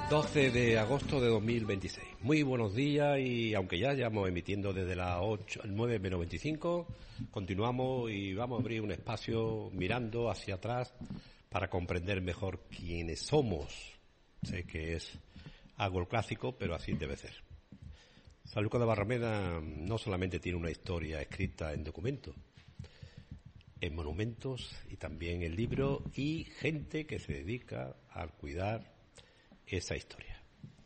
12 de agosto de 2026. Muy buenos días y aunque ya llevamos emitiendo desde las 9 menos 25, continuamos y vamos a abrir un espacio mirando hacia atrás para comprender mejor quiénes somos. Sé que es algo clásico, pero así debe ser. Sanlúcar de Barrameda no solamente tiene una historia escrita en documentos, en monumentos y también en libros y gente que se dedica a cuidar esa historia.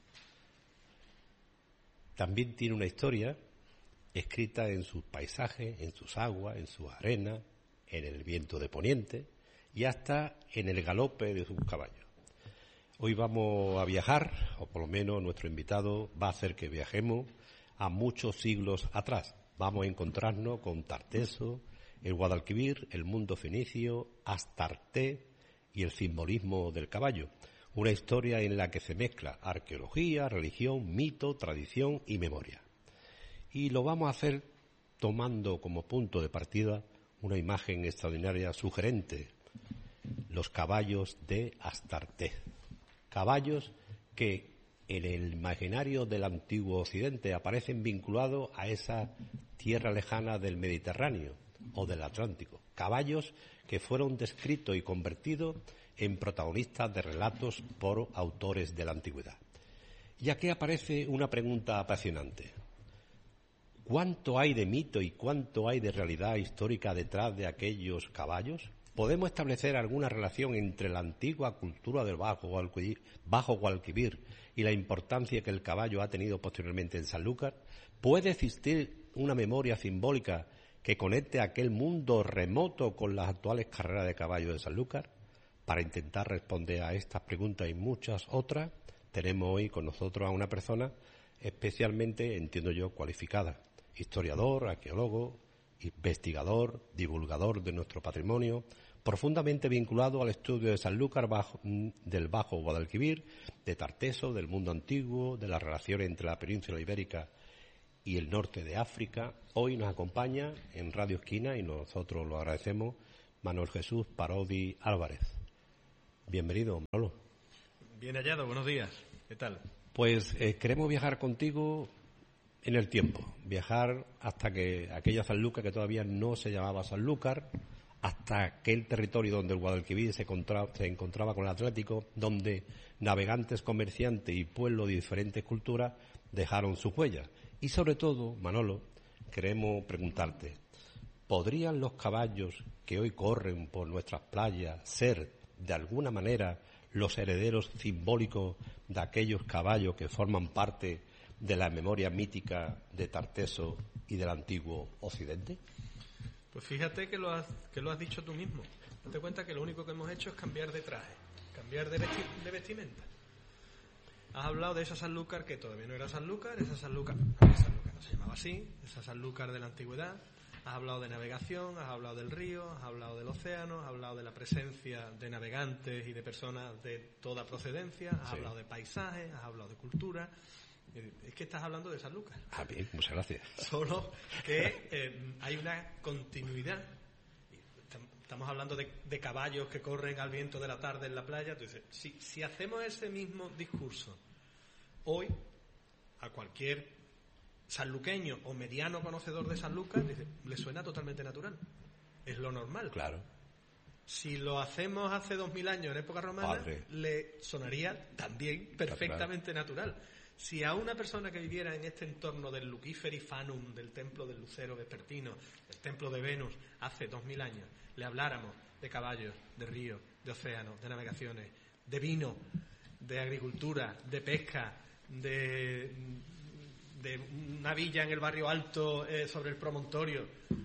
También tiene una historia escrita en sus paisajes, en sus aguas, en sus arenas, en el viento de poniente y hasta en el galope de sus caballos. Hoy vamos a viajar, o por lo menos nuestro invitado va a hacer que viajemos a muchos siglos atrás. Vamos a encontrarnos con Tarteso, el Guadalquivir, el mundo fenicio, Astarte y el simbolismo del caballo. Una historia en la que se mezcla arqueología, religión, mito, tradición y memoria. Y lo vamos a hacer tomando como punto de partida una imagen extraordinaria sugerente: los caballos de Astarte. Caballos que en el imaginario del antiguo Occidente aparecen vinculados a esa tierra lejana del Mediterráneo o del Atlántico. Caballos que fueron descritos y convertidos en protagonistas de relatos por autores de la antigüedad. Y aquí aparece una pregunta apasionante. ¿Cuánto hay de mito y cuánto hay de realidad histórica detrás de aquellos caballos? ¿Podemos establecer alguna relación entre la antigua cultura del Bajo Guadalquivir y la importancia que el caballo ha tenido posteriormente en Sanlúcar? ¿Puede existir una memoria simbólica que conecte aquel mundo remoto con las actuales carreras de caballo de Sanlúcar? Para intentar responder a estas preguntas y muchas otras, tenemos hoy con nosotros a una persona especialmente, entiendo yo, cualificada. Historiador, arqueólogo, investigador, divulgador de nuestro patrimonio, profundamente vinculado al estudio de Sanlúcar, del Bajo Guadalquivir, de Tarteso, del mundo antiguo, de las relaciones entre la península ibérica y el norte de África. Hoy nos acompaña en Radio Esquina, y nosotros lo agradecemos, Manuel Jesús Parodi Álvarez. Bienvenido, Manolo. Bien hallado, buenos días. ¿Qué tal? Pues queremos viajar contigo en el tiempo, viajar hasta que aquella Sanlúcar que todavía no se llamaba Sanlúcar, hasta aquel territorio donde el Guadalquivir se encontraba con el Atlántico, donde navegantes, comerciantes y pueblos de diferentes culturas dejaron sus huellas. Y sobre todo, Manolo, queremos preguntarte, ¿podrían los caballos que hoy corren por nuestras playas ser, de alguna manera, los herederos simbólicos de aquellos caballos que forman parte de la memoria mítica de Tarteso y del antiguo Occidente? Pues fíjate que lo has dicho tú mismo. Date cuenta que lo único que hemos hecho es cambiar de traje, cambiar de vestimenta. Has hablado de esa Sanlúcar que todavía no era Sanlúcar, esa Sanlúcar no se llamaba así, esa Sanlúcar de la antigüedad. Has hablado de navegación, has hablado del río, has hablado del océano, has hablado de la presencia de navegantes y de personas de toda procedencia, has hablado de paisajes, has hablado de cultura. Es que estás hablando de Sanlúcar. Ah, bien, muchas gracias. Solo que hay una continuidad. Estamos hablando de caballos que corren al viento de la tarde en la playa. Entonces, si hacemos ese mismo discurso hoy a cualquier sanluqueño o mediano conocedor de Sanlúcar, le suena totalmente natural. Es lo normal. Claro. Si lo hacemos hace 2000 años en época romana, le sonaría también perfectamente natural. Si a una persona que viviera en este entorno del Luciferi Fanum, del templo del Lucero Vespertino, del templo de Venus, hace 2000 años, le habláramos de caballos, de ríos, de océanos, de navegaciones, de vino, de agricultura, de pesca, de una villa en el barrio alto sobre el promontorio,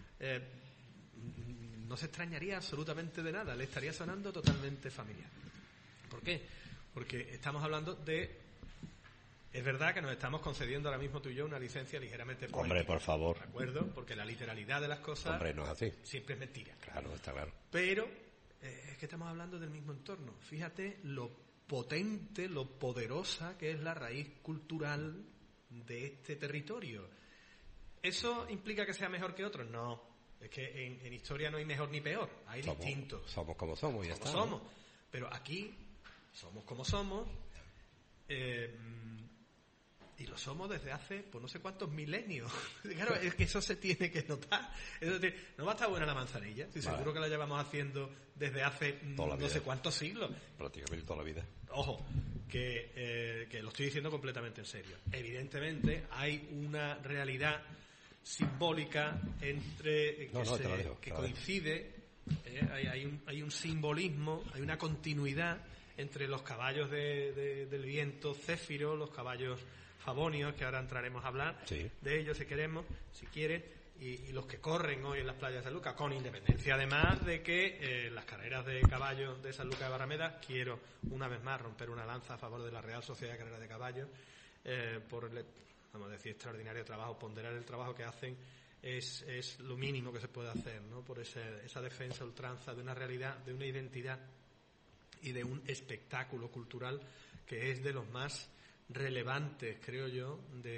no se extrañaría absolutamente de nada, le estaría sonando totalmente familiar. ¿Por qué? Porque estamos hablando de... Es verdad que nos estamos concediendo ahora mismo tú y yo una licencia ligeramente poética. Hombre, por favor. ¿De acuerdo? Porque la literalidad de las cosas... Hombre, no es así. Siempre es mentira. Claro, está claro. Pero es que estamos hablando del mismo entorno. Fíjate lo potente, lo poderosa que es la raíz cultural de este territorio. ¿Eso implica que sea mejor que otros? No. Es que en historia no hay mejor ni peor. Hay distintos. Somos como somos, ya está. Somos. Pero aquí somos como somos. Y lo somos desde hace, pues no sé cuántos milenios. Claro, es que eso se tiene que notar. No va a estar buena la manzanilla, si vale. Seguro que la llevamos haciendo desde hace no sé cuántos siglos. Prácticamente toda la vida. Ojo, que lo estoy diciendo completamente en serio. Evidentemente hay una realidad simbólica entre que coincide, hay un simbolismo, hay una continuidad entre los caballos del viento céfiro, los caballos favonios, que ahora entraremos a hablar de ellos si queremos, si quieres, y los que corren hoy en las playas de San Lucas, con independencia además de que las carreras de caballos de San Lucas de Barrameda, quiero una vez más romper una lanza a favor de la Real Sociedad de Carreras de Caballos, por el, vamos a decir, extraordinario trabajo, ponderar el trabajo que hacen es lo mínimo que se puede hacer, ¿no? Por esa defensa ultranza de una realidad, de una identidad y de un espectáculo cultural que es de los más relevantes, creo yo,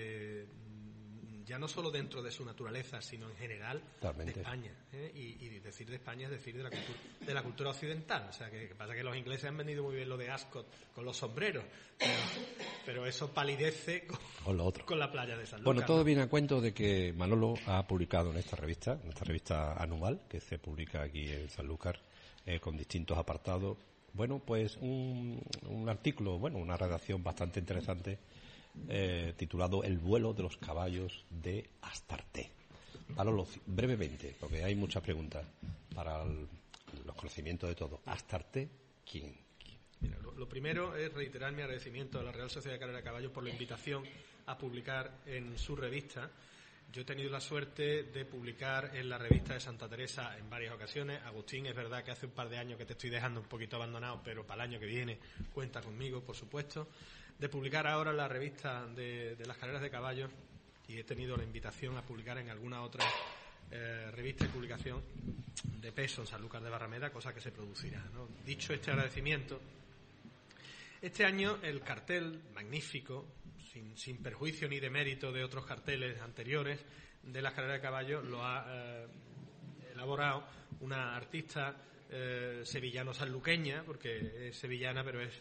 ya no solo dentro de su naturaleza, sino en general de España, y decir de España es decir de la cultura occidental. O sea, que pasa que los ingleses han vendido muy bien lo de Ascot con los sombreros, pero eso palidece con la playa de San Lucas. Bueno, todo viene a cuento de que Manolo ha publicado en esta revista anual que se publica aquí en Sanlúcar, con distintos apartados. Bueno, pues un artículo, una redacción bastante interesante, titulado El vuelo de los caballos de Astarte. Manolo, brevemente, porque hay muchas preguntas para los conocimientos de todos. Astarte, ¿quién? Mira, lo primero es reiterar mi agradecimiento a la Real Sociedad de Carrera de Caballos por la invitación a publicar en su revista. Yo he tenido la suerte de publicar en la revista de Santa Teresa en varias ocasiones. Agustín, es verdad que hace un par de años que te estoy dejando un poquito abandonado, pero para el año que viene cuenta conmigo, por supuesto. De publicar ahora en la revista de las carreras de caballos, y he tenido la invitación a publicar en alguna otra revista y publicación de peso en Sanlúcar de Barrameda, cosa que se producirá, ¿no? Dicho este agradecimiento, este año el cartel magnífico, sin perjuicio ni demérito de otros carteles anteriores de las carreras de caballos, lo ha elaborado una artista sevillano-sanluqueña, porque es sevillana pero es